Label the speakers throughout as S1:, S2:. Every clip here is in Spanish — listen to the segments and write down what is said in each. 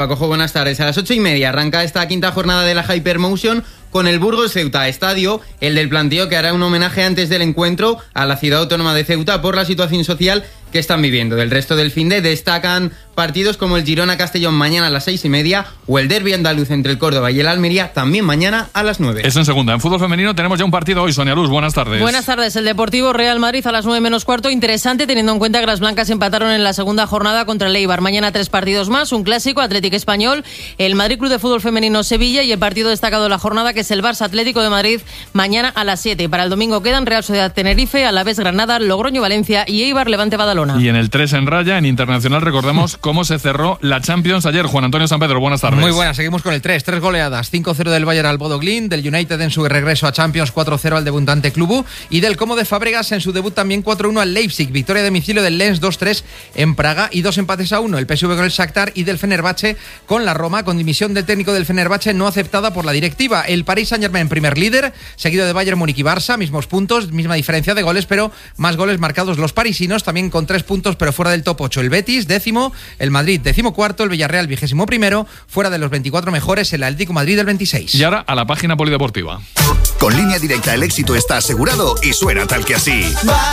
S1: Pacojo, buenas tardes. A las 8:30 arranca esta quinta jornada de la Hypermotion con el Burgos Ceuta, estadio, el del planteo que hará un homenaje antes del encuentro a la ciudad autónoma de Ceuta por la situación social que están viviendo. Del resto del finde destacan partidos como el Girona-Castellón mañana a las 6:30 o el derbi andaluz entre el Córdoba y el Almería también mañana a las 9.
S2: Eso en segunda. En fútbol femenino tenemos ya un partido hoy. Sonia Luz, buenas tardes.
S3: Buenas tardes. El Deportivo Real Madrid a las 9 menos cuarto. Interesante teniendo en cuenta que las blancas empataron en la segunda jornada contra el Eibar. Mañana 3 partidos más, un clásico, Atlético Español, el Madrid Club de Fútbol Femenino Sevilla y el partido destacado de la jornada que es el Barça Atlético de Madrid mañana a las 7. Y para el domingo quedan Real Sociedad Tenerife, Alavés Granada, Logroño Valencia y Eibar Levante Badalona.
S2: Y en el 3 en raya, en internacional, recordemos cómo se cerró la Champions ayer. Juan Antonio San Pedro, buenas tardes.
S4: Muy buenas, seguimos con el 3 goleadas, 5-0 del Bayern al Bodo Glimt, del United en su regreso a Champions, 4-0 al debutante Club y del Como de Fábregas en su debut también 4-1 al Leipzig, victoria de domicilio del Lens 2-3 en Praga y 2 empates a 1, el PSV con el Shakhtar y del Fenerbahce con la Roma, con dimisión del técnico del Fenerbahce no aceptada por la directiva. El Paris Saint-Germain primer líder, seguido de Bayern Múnich y Barça, mismos puntos, misma diferencia de goles, pero más goles marcados los parisinos, también con 3 puntos pero fuera del top 8. El Betis, 10º, el Madrid, 14º, el Villarreal, 21º, fuera de los 24 mejores, el Atlético Madrid del 26.
S2: Y ahora a la página polideportiva.
S5: Con Línea Directa el éxito está asegurado y suena tal que así.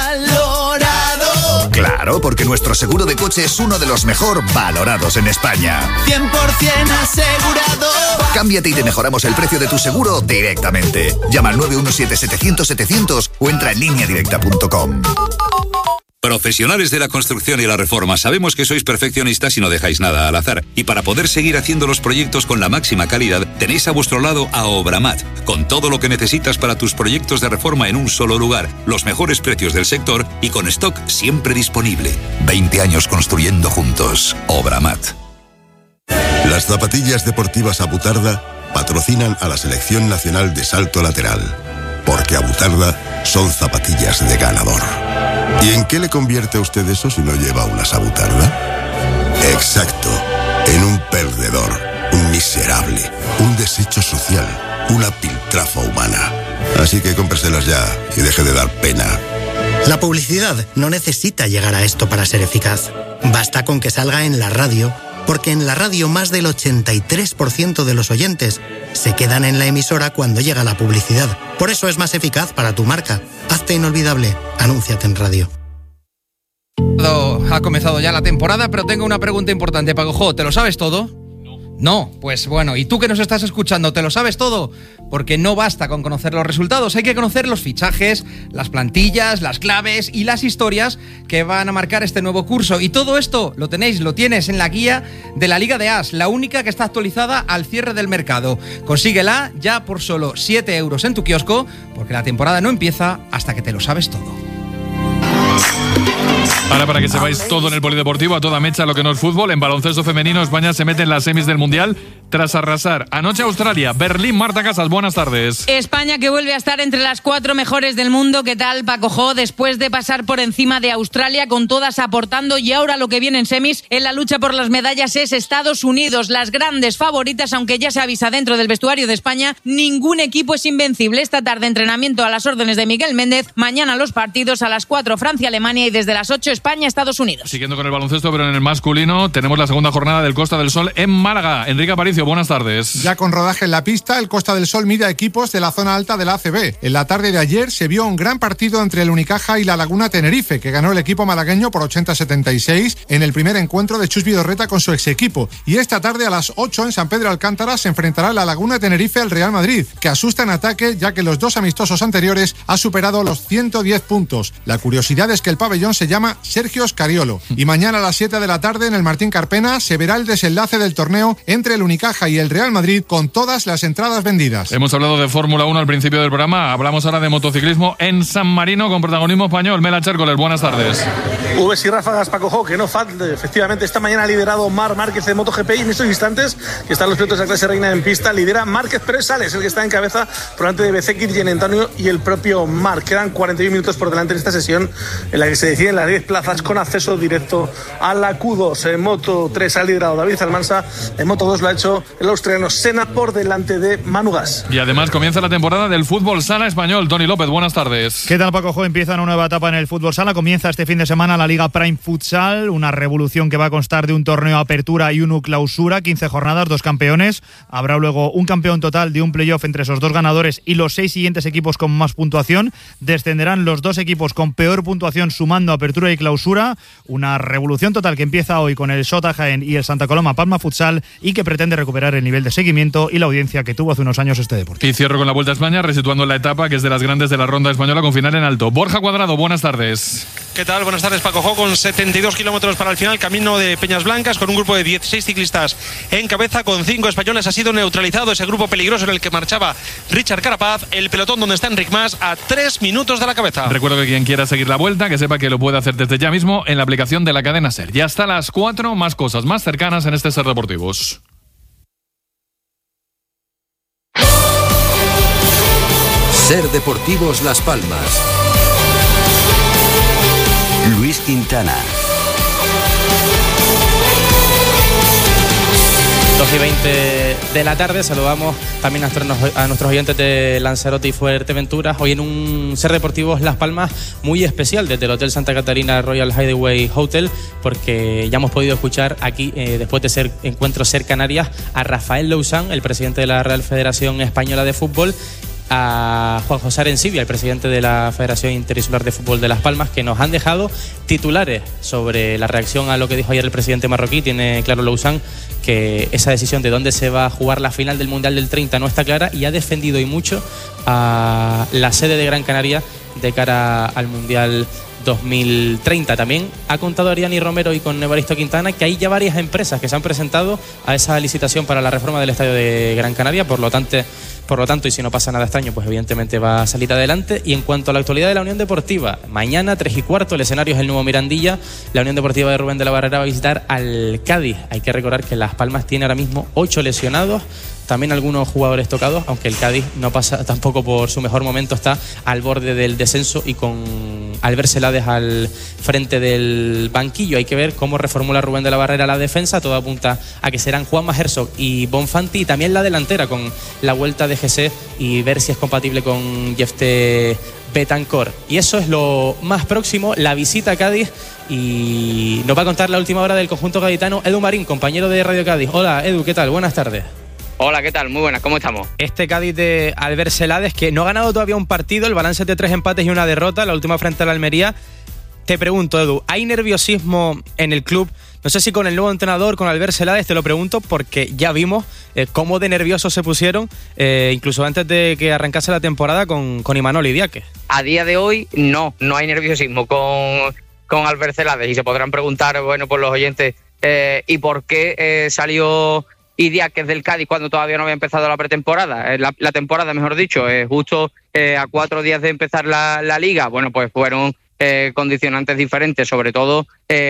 S6: ¡Valorado!
S5: Claro, porque nuestro seguro de coche es uno de los mejor valorados en España.
S6: 100% asegurado.
S5: Cámbiate y te mejoramos el precio de tu seguro directamente. Llama al 917-700-700 o entra en lineadirecta.com.
S7: Profesionales de la construcción y la reforma, sabemos que sois perfeccionistas y no dejáis nada al azar. Y para poder seguir haciendo los proyectos con la máxima calidad, tenéis a vuestro lado a Obramat, con todo lo que necesitas para tus proyectos de reforma en un solo lugar, los mejores precios del sector y con stock siempre disponible. 20 años construyendo juntos. Obramat.
S8: Las zapatillas deportivas Abutarda patrocinan a la Selección Nacional de Salto Lateral, porque Abutarda son zapatillas de ganador. ¿Y en qué le convierte a usted eso si no lleva unas Abutarda? Exacto, en un perdedor, un miserable, un desecho social, una piltrafa humana. Así que cómpreselas ya y deje de dar pena.
S9: La publicidad no necesita llegar a esto para ser eficaz. Basta con que salga en la radio, porque en la radio más del 83% de los oyentes se quedan en la emisora cuando llega la publicidad. Por eso es más eficaz para tu marca. Hazte inolvidable. Anúnciate en radio.
S4: Ha comenzado ya la temporada, pero tengo una pregunta importante, Pacojo. ¿Te lo sabes todo? No, pues bueno, ¿y tú que nos estás escuchando, te lo sabes todo? Porque no basta con conocer los resultados, hay que conocer los fichajes, las plantillas, las claves y las historias que van a marcar este nuevo curso. Y todo esto lo tienes en la guía de la Liga de As, la única que está actualizada al cierre del mercado. Consíguela ya por solo 7 euros en tu kiosco, porque la temporada no empieza hasta que te lo sabes todo.
S2: Ahora, para que sepáis todo en el polideportivo, a toda mecha lo que no es fútbol, en baloncesto femenino España se mete en las semis del Mundial tras arrasar anoche Australia, Berlín. Marta Casas, buenas tardes.
S3: España que vuelve a estar entre las 4 mejores del mundo. ¿Qué tal, Pacojo? Después de pasar por encima de Australia, con todas aportando, y ahora lo que viene en semis en la lucha por las medallas es Estados Unidos, las grandes favoritas, aunque ya se avisa dentro del vestuario de España, ningún equipo es invencible. Esta tarde entrenamiento a las órdenes de Miguel Méndez, mañana los partidos a las 4 Francia-Alemania y desde las 8 España-Estados Unidos.
S2: Siguiendo con el baloncesto, pero en el masculino, tenemos la segunda jornada del Costa del Sol en Málaga. Enrique Aparicio, buenas tardes.
S10: Ya con rodaje en la pista, el Costa del Sol mide a equipos de la zona alta de la ACB. En la tarde de ayer se vio un gran partido entre el Unicaja y la Laguna Tenerife, que ganó el equipo malagueño por 80-76 en el primer encuentro de Chus Vidorreta con su ex equipo. Y esta tarde a las 8 en San Pedro Alcántara se enfrentará la Laguna Tenerife al Real Madrid, que asusta en ataque ya que los 2 amistosos anteriores ha superado los 110 puntos. La curiosidad es que el pabellón se llama Sergio Scariolo. Y mañana a las 7 de la tarde en el Martín Carpena se verá el desenlace del torneo entre el Unicaja y el Real Madrid con todas las entradas vendidas.
S2: Hemos hablado de Fórmula 1 al principio del programa, hablamos ahora de motociclismo en San Marino con protagonismo español. Mela Chércoles, buenas tardes.
S11: Ubes y ráfagas, Pacojo, que no falte. Efectivamente, esta mañana ha liderado Marc Márquez de MotoGP y en estos instantes que están los pilotos de la clase reina en pista, lidera Márquez, pero es Sales el que está en cabeza por delante de Bezzecchi, Gien Antonio y el propio Marc. Quedan 41 minutos por delante en esta sesión en la que se deciden las 10 plazas plazas con acceso directo a la Q2. En Moto 3 ha liderado David Almansa, en Moto 2 lo ha hecho el australiano Senna por delante de Manu Gas.
S2: Y además comienza la temporada del fútbol sala español. Tony López, buenas tardes.
S12: ¿Qué tal, Paco Jo? Empieza una nueva etapa en el fútbol sala. Comienza este fin de semana la Liga Prime Futsal, una revolución que va a constar de un torneo apertura y uno clausura, 15 jornadas, 2 campeones. Habrá luego un campeón total de un playoff entre esos 2 ganadores y los 6 siguientes equipos con más puntuación. Descenderán los 2 equipos con peor puntuación sumando apertura y clausura. Una revolución total que empieza hoy con el Sota Jaén y el Santa Coloma Palma Futsal y que pretende recuperar el nivel de seguimiento y la audiencia que tuvo hace unos años este deporte.
S2: Y cierro con la Vuelta a España, resituando la etapa que es de las grandes de la ronda española con final en alto. Borja Cuadrado, buenas tardes.
S13: ¿Qué tal? Buenas tardes, Paco Jo, con 72 kilómetros para el final, camino de Peñas Blancas, con un grupo de 16 ciclistas en cabeza, con 5 españoles. Ha sido neutralizado ese grupo peligroso en el que marchaba Richard Carapaz, el pelotón donde está Enric Mas a 3 minutos de la cabeza.
S2: Recuerdo que quien quiera seguir la Vuelta, que sepa que lo puede hacer desde ya mismo en la aplicación de la cadena SER. Ya hasta las 4, más cosas más cercanas en este SER Deportivos.
S14: SER Deportivos Las Palmas. Luis Quintana.
S15: 2:20 de la tarde, saludamos también a nuestros oyentes de Lanzarote y Fuerteventura, hoy en un SER Deportivos Las Palmas muy especial desde el Hotel Santa Catarina Royal Hideaway Hotel, porque ya hemos podido escuchar aquí, después de ser encuentro SER Canarias, a Rafael Lousán, el presidente de la Real Federación Española de Fútbol, a Juan José Arencibia, el presidente de la Federación Interinsular de Fútbol de Las Palmas, que nos han dejado titulares sobre la reacción a lo que dijo ayer el presidente marroquí. Tiene claro Lousán que esa decisión de dónde se va a jugar la final del Mundial del 30 no está clara, y ha defendido y mucho a la sede de Gran Canaria de cara al Mundial 2030. También ha contado Ariani Romero y con Evaristo Quintana que hay ya varias empresas que se han presentado a esa licitación para la reforma del estadio de Gran Canaria, por lo tanto, y si no pasa nada extraño, pues evidentemente va a salir adelante. Y en cuanto a la actualidad de la Unión Deportiva, mañana 3:15, el escenario es el nuevo Mirandilla. La Unión Deportiva de Rubén de la Barrera va a visitar al Cádiz. Hay que recordar que Las Palmas tiene ahora mismo 8 lesionados, también algunos jugadores tocados, aunque el Cádiz no pasa tampoco por su mejor momento, está al borde del descenso y con Albert Celades al frente del banquillo. Hay que ver cómo reformula Rubén de la Barrera la defensa. Todo apunta a que serán Juanma Herzog y Bonfanti, y también la delantera con la vuelta de GC, y ver si es compatible con Jefte Betancor. Y eso es lo más próximo, la visita a Cádiz, y nos va a contar la última hora del conjunto gaditano Edu Marín, compañero de Radio Cádiz. Hola Edu, ¿qué tal? Buenas tardes.
S16: Hola, ¿qué tal? Muy buenas, ¿cómo estamos?
S15: Este Cádiz de Albert Celades, que no ha ganado todavía un partido, el balance es de 3 empates y 1 derrota, la última frente a la Almería. Te pregunto, Edu, ¿hay nerviosismo en el club? No sé si con el nuevo entrenador, con Albert Celades, te lo pregunto porque ya vimos cómo de nerviosos se pusieron, incluso antes de que arrancase la temporada con Imanol Idiáquez.
S16: A día de hoy no hay nerviosismo con Albert Celades, y se podrán preguntar, bueno, por los oyentes, ¿y por qué salió Idiáquez del Cádiz cuando todavía no había empezado la pretemporada? La temporada, mejor dicho, justo a 4 días de empezar la liga. Bueno, pues fueron condicionantes diferentes, sobre todo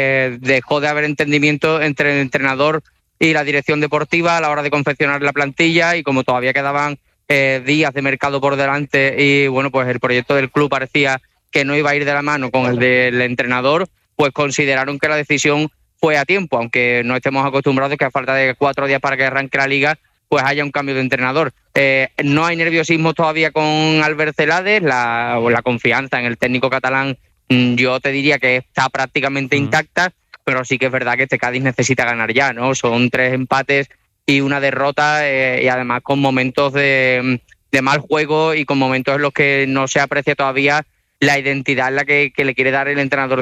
S16: dejó de haber entendimiento entre el entrenador y la dirección deportiva a la hora de confeccionar la plantilla, y como todavía quedaban días de mercado por delante, y bueno, pues el proyecto del club parecía que no iba a ir de la mano con el del entrenador, pues consideraron que la decisión fue a tiempo, aunque no estemos acostumbrados que a falta de 4 días para que arranque la liga, pues haya un cambio de entrenador. No hay nerviosismo todavía con Albert Celades, la confianza en el técnico catalán yo te diría que está prácticamente intacta, pero sí que es verdad que este Cádiz necesita ganar ya, ¿no? Son 3 empates y 1 derrota, y además con momentos de mal juego y con momentos en los que no se aprecia todavía la identidad en la que le quiere dar el entrenador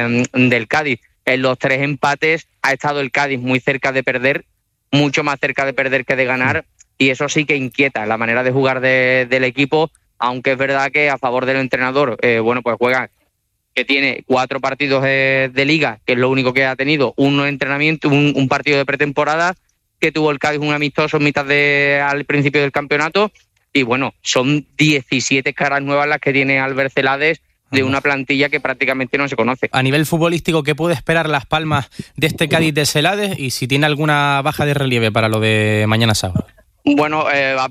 S16: del Cádiz. En los 3 empates ha estado el Cádiz muy cerca de perder, mucho más cerca de perder que de ganar, y eso sí que inquieta la manera de jugar del equipo, aunque es verdad que a favor del entrenador, bueno, pues juega, que tiene 4 partidos de liga, que es lo único que ha tenido, un entrenamiento, un partido de pretemporada, que tuvo el Cádiz un amistoso en mitad al principio del campeonato, y bueno, son 17 caras nuevas las que tiene Albert Celades, de una plantilla que prácticamente no se conoce.
S15: A nivel futbolístico, ¿qué puede esperar Las Palmas de este Cádiz de Celades, y si tiene alguna baja de relieve para lo de mañana sábado?
S16: Bueno, va a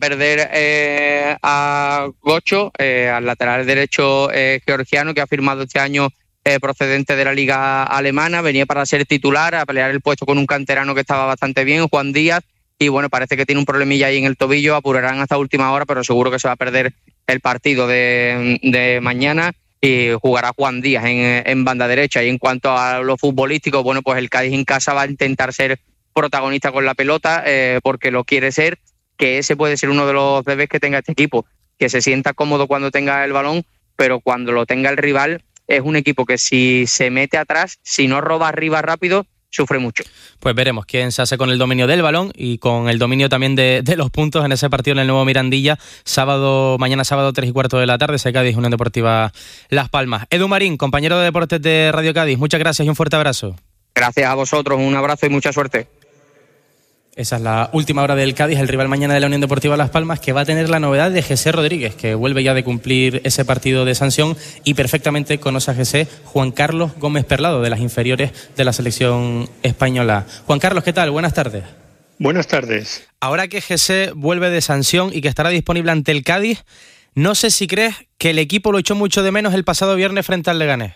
S16: perder a Gocho, al lateral derecho georgiano, que ha firmado este año procedente de la liga alemana, venía para ser titular, a pelear el puesto con un canterano que estaba bastante bien, Juan Díaz, y bueno, parece que tiene un problemilla ahí en el tobillo, apurarán hasta última hora, pero seguro que se va a perder el partido de mañana y jugará Juan Díaz en banda derecha. Y en cuanto a lo futbolístico, bueno, pues el Cádiz en casa va a intentar ser protagonista con la pelota, porque lo quiere ser, que ese puede ser uno de los debes que tenga este equipo, que se sienta cómodo cuando tenga el balón, pero cuando lo tenga el rival es un equipo que si se mete atrás, si no roba arriba rápido, sufre mucho.
S15: Pues veremos quién se hace con el dominio del balón y con el dominio también de los puntos en ese partido en el nuevo Mirandilla, mañana sábado 3:15 de la tarde, Cádiz, Unión Deportiva Las Palmas. Edu Marín, compañero de deportes de Radio Cádiz, muchas gracias y un fuerte abrazo.
S16: Gracias a vosotros, un abrazo y mucha suerte.
S15: Esa es la última hora del Cádiz, el rival mañana de la Unión Deportiva Las Palmas, que va a tener la novedad de José Rodríguez, que vuelve ya de cumplir ese partido de sanción y perfectamente conoce a José Juan Carlos Gómez Perlado, de las inferiores de la selección española. Juan Carlos, ¿qué tal? Buenas tardes.
S17: Buenas tardes.
S15: Ahora que José vuelve de sanción y que estará disponible ante el Cádiz, no sé si crees que el equipo lo echó mucho de menos el pasado viernes frente al Leganés.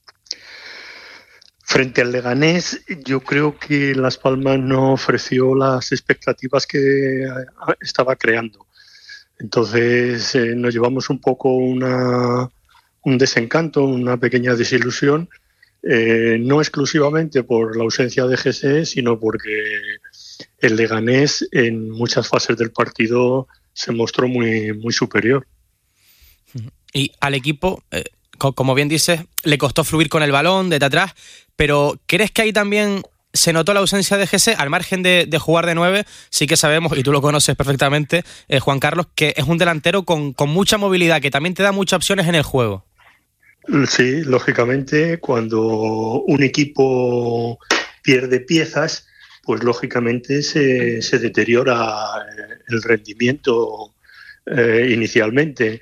S17: Frente al Leganés, yo creo que Las Palmas no ofreció las expectativas que estaba creando. Entonces nos llevamos un poco un desencanto, una pequeña desilusión, no exclusivamente por la ausencia de José, sino porque el Leganés en muchas fases del partido se mostró muy, muy superior.
S15: Y al equipo, como bien dices, le costó fluir con el balón desde atrás, pero ¿crees que ahí también se notó la ausencia de José? Al margen de jugar de 9, sí que sabemos, y tú lo conoces perfectamente, Juan Carlos, que es un delantero con mucha movilidad, que también te da muchas opciones en el juego.
S17: Sí, lógicamente, cuando un equipo pierde piezas, pues lógicamente se deteriora el rendimiento inicialmente.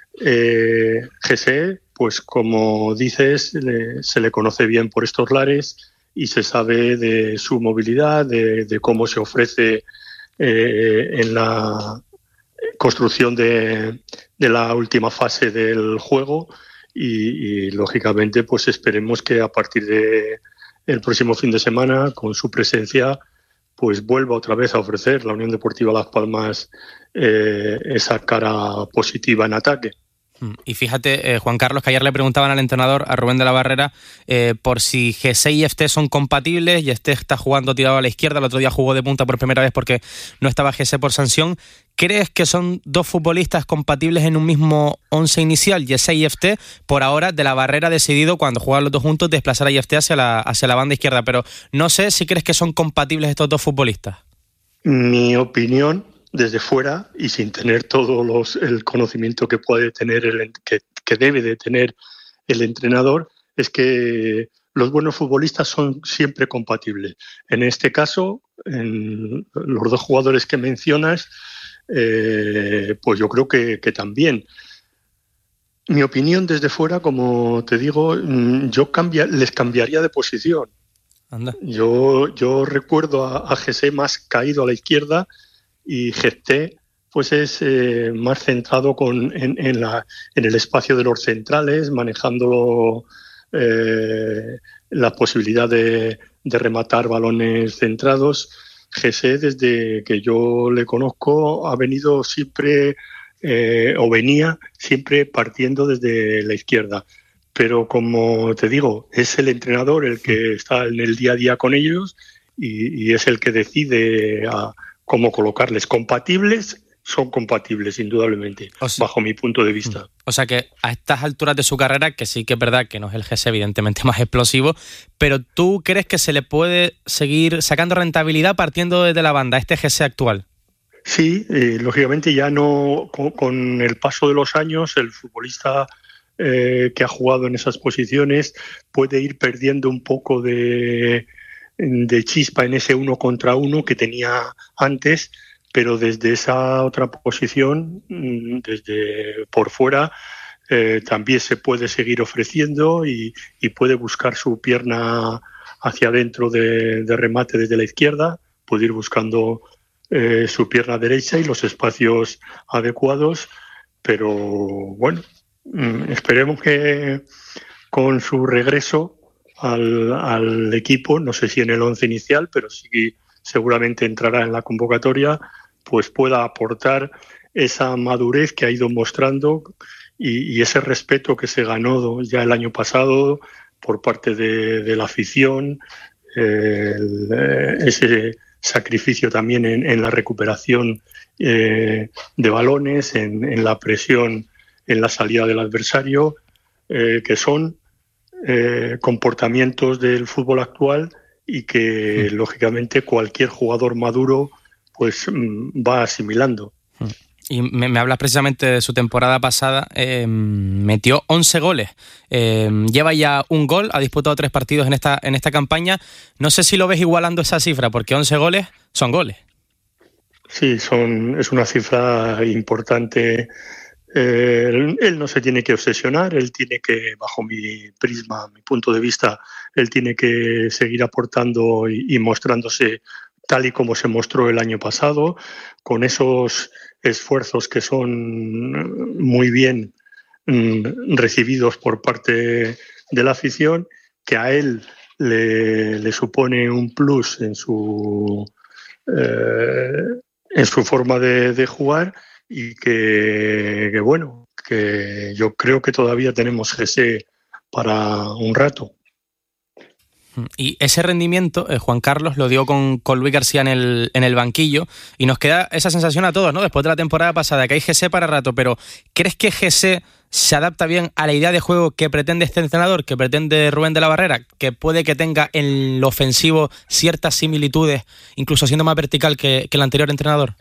S17: José, pues como dices, se le conoce bien por estos lares y se sabe de su movilidad, de cómo se ofrece en la construcción de la última fase del juego y lógicamente pues esperemos que a partir de el próximo fin de semana, con su presencia, pues vuelva otra vez a ofrecer la Unión Deportiva Las Palmas esa cara positiva en ataque.
S15: Y fíjate, Juan Carlos, que ayer le preguntaban al entrenador, a Rubén de la Barrera, por si José y Efté son compatibles, y Efté está jugando tirado a la izquierda, el otro día jugó de punta por primera vez porque no estaba José por sanción. ¿Crees que son dos futbolistas compatibles en un mismo once inicial, José y Efté? Por ahora, de la Barrera ha decidido, cuando juegan los dos juntos, desplazar a Efté hacia la banda izquierda, pero no sé si crees que son compatibles estos dos futbolistas.
S17: Mi opinión, desde fuera y sin tener todo el conocimiento que puede tener que debe de tener el entrenador, es que los buenos futbolistas son siempre compatibles. En este caso, en los dos jugadores que mencionas, pues yo creo que también. Mi opinión desde fuera, como te digo, les cambiaría de posición.
S15: Anda.
S17: Yo recuerdo a José más caído a la izquierda y José pues es más centrado en el espacio de los centrales, manejando la posibilidad de rematar balones centrados. José, desde que yo le conozco, ha venido siempre venía siempre partiendo desde la izquierda. Pero como te digo, es el entrenador el que está en el día a día con ellos y es el que decide cómo colocarles. Compatibles, son compatibles, indudablemente, bajo mi punto de vista.
S15: O sea que a estas alturas de su carrera, que sí que es verdad que no es el José evidentemente más explosivo, pero ¿tú crees que se le puede seguir sacando rentabilidad partiendo desde la banda, este José actual?
S17: Sí, lógicamente ya no, con el paso de los años, el futbolista que ha jugado en esas posiciones puede ir perdiendo un poco de chispa en ese 1 contra 1 que tenía antes, pero desde esa otra posición, desde por fuera, también se puede seguir ofreciendo y puede buscar su pierna hacia adentro de remate desde la izquierda, puede ir buscando su pierna derecha y los espacios adecuados, pero bueno, esperemos que con su regreso al equipo, no sé si en el 11 inicial, pero sí seguramente entrará en la convocatoria, pues pueda aportar esa madurez que ha ido mostrando y ese respeto que se ganó ya el año pasado por parte de la afición, ese sacrificio también en la recuperación de balones, en la presión en la salida del adversario, que son comportamientos del fútbol actual y que lógicamente cualquier jugador maduro pues va asimilando.
S15: Y me hablas precisamente de su temporada pasada, metió 11 goles, lleva ya un gol, ha disputado 3 partidos en esta campaña. No sé si lo ves igualando esa cifra, porque 11 goles son goles.
S17: Sí, es una cifra importante. Él no se tiene que obsesionar, él tiene que, bajo mi prisma, mi punto de vista, él tiene que seguir aportando y mostrándose tal y como se mostró el año pasado, con esos esfuerzos que son muy bien recibidos por parte de la afición, que a él le supone un plus en su forma de jugar y que yo creo que todavía tenemos GC para un rato.
S15: Y ese rendimiento, Juan Carlos, lo dio con Luis García en el banquillo, y nos queda esa sensación a todos, ¿no? Después de la temporada pasada, que hay GC para rato, pero ¿crees que GC se adapta bien a la idea de juego que pretende este entrenador, que pretende Rubén de la Barrera, que puede que tenga en lo ofensivo ciertas similitudes, incluso siendo más vertical que el anterior entrenador?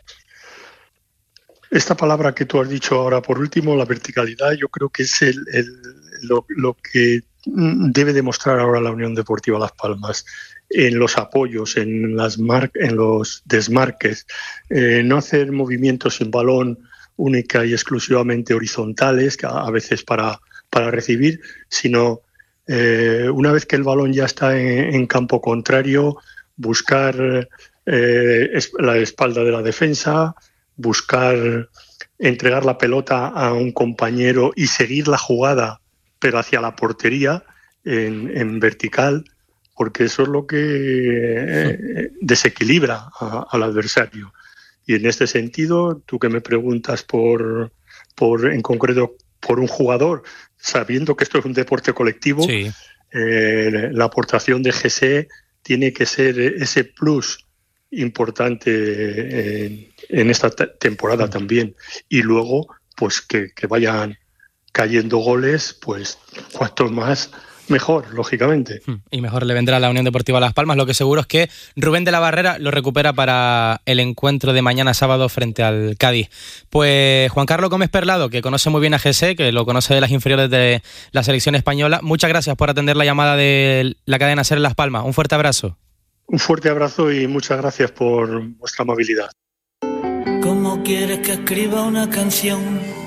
S17: Esta palabra que tú has dicho ahora por último, la verticalidad, yo creo que es lo que debe demostrar ahora la Unión Deportiva Las Palmas en los apoyos, en los desmarques, no hacer movimientos sin balón única y exclusivamente horizontales, a veces para recibir, sino una vez que el balón ya está en campo contrario, buscar la espalda de la defensa, buscar entregar la pelota a un compañero y seguir la jugada, pero hacia la portería en vertical, porque eso es lo que desequilibra al adversario. Y en este sentido, tú que me preguntas en concreto por un jugador, sabiendo que esto es un deporte colectivo, sí, la aportación de GC tiene que ser ese plus importante en esta temporada también. Y luego, pues que vayan cayendo goles, pues cuanto más mejor, lógicamente.
S15: Y mejor le vendrá a la Unión Deportiva Las Palmas. Lo que seguro es que Rubén de la Barrera lo recupera para el encuentro de mañana sábado frente al Cádiz. Pues Juan Carlos Gómez Perlado, que conoce muy bien a GC, que lo conoce de las inferiores de la selección española, muchas gracias por atender la llamada de la cadena SER en Las Palmas. Un fuerte abrazo.
S17: Un fuerte abrazo y muchas gracias por vuestra amabilidad.
S6: ¿Cómo quieres que escriba una canción?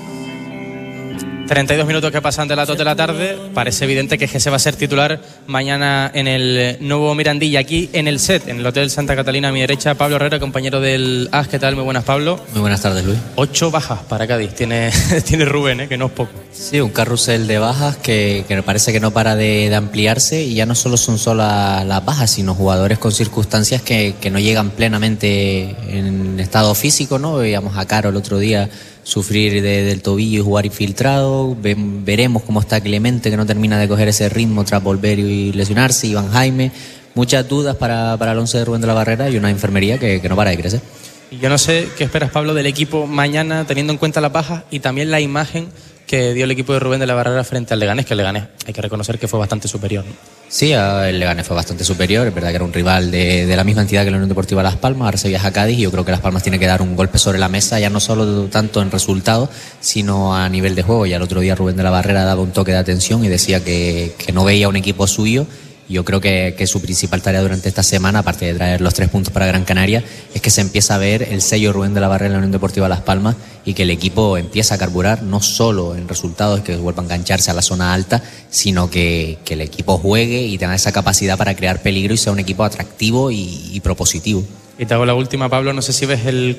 S15: 32 minutos que pasan de las 2 de la tarde. Parece evidente que GC va a ser titular mañana en el nuevo Mirandilla, aquí en el set, en el Hotel Santa Catalina. A mi derecha, Pablo Herrera, compañero del AS. ¿Qué tal? Muy buenas, Pablo.
S18: Muy buenas tardes, Luis.
S15: 8 bajas para Cádiz. Tiene Rubén, que no es poco.
S18: Sí, un carrusel de bajas que me parece que no para de ampliarse, y ya no solo son las bajas, sino jugadores con circunstancias que no llegan plenamente en estado físico, ¿no? Veíamos a Caro el otro día sufrir del tobillo y jugar infiltrado. Veremos cómo está Clemente, que no termina de coger ese ritmo tras volver y lesionarse. Iván Jaime, muchas dudas para el 11 de Rubén de la Barrera y una enfermería que no para de crecer.
S15: Y yo no sé qué esperas, Pablo, del equipo mañana, teniendo en cuenta las bajas y también la imagen que dio el equipo de Rubén de la Barrera frente al Leganés, que el Leganés hay que reconocer que fue bastante superior, ¿no?
S18: Sí, el Leganés fue bastante superior. Es verdad que era un rival de la misma entidad que la Unión Deportiva Las Palmas. Ahora se viaja a Cádiz y yo creo que Las Palmas tiene que dar un golpe sobre la mesa, ya no solo tanto en resultados, sino a nivel de juego. Ya el otro día Rubén de la Barrera daba un toque de atención y decía que no veía un equipo suyo. Yo creo que su principal tarea durante esta semana, aparte de traer los 3 puntos para Gran Canaria, es que se empieza a ver el sello Rubén de la Barrera en la Unión Deportiva Las Palmas y que el equipo empieza a carburar, no solo en resultados, que vuelva a engancharse a la zona alta, sino que el equipo juegue y tenga esa capacidad para crear peligro y sea un equipo atractivo y propositivo.
S15: Y te hago la última, Pablo, no sé si ves el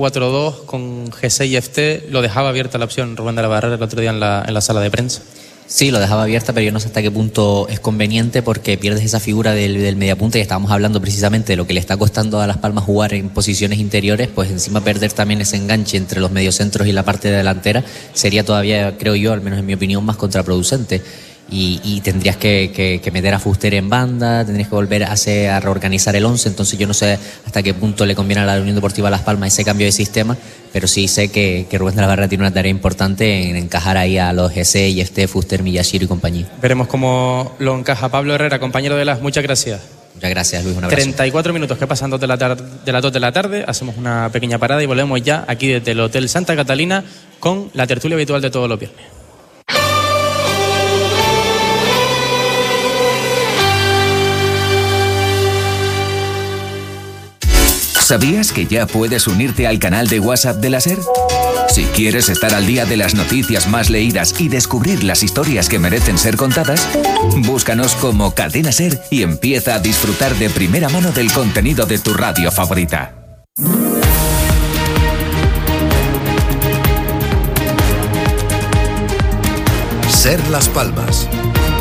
S15: 4-4-2 con GC y FT, lo dejaba abierta la opción Rubén de la Barrera el otro día en la sala de prensa.
S18: Sí, lo dejaba abierta, pero yo no sé hasta qué punto es conveniente porque pierdes esa figura del mediapunta y estábamos hablando precisamente de lo que le está costando a Las Palmas jugar en posiciones interiores, pues encima perder también ese enganche entre los mediocentros y la parte delantera sería todavía, creo yo, al menos en mi opinión, más contraproducente. Y tendrías que meter a Fuster en banda, tendrías que volver a reorganizar el 11, entonces yo no sé hasta qué punto le conviene a la Unión Deportiva Las Palmas ese cambio de sistema, pero sí sé que Rubén de la Barrera tiene una tarea importante en encajar ahí a los GC, IFT, Fuster, Miyashiro y compañía.
S15: Veremos cómo lo encaja Pablo Herrera, compañero de muchas gracias.
S18: Muchas gracias, Luis, un abrazo. 34
S15: minutos que pasan de las 2 de la tarde, hacemos una pequeña parada y volvemos ya aquí desde el Hotel Santa Catalina con la tertulia habitual de todos los viernes.
S19: ¿Sabías que ya puedes unirte al canal de WhatsApp de la SER? Si quieres estar al día de las noticias más leídas y descubrir las historias que merecen ser contadas, búscanos como Cadena SER y empieza a disfrutar de primera mano del contenido de tu radio favorita.
S5: SER Las Palmas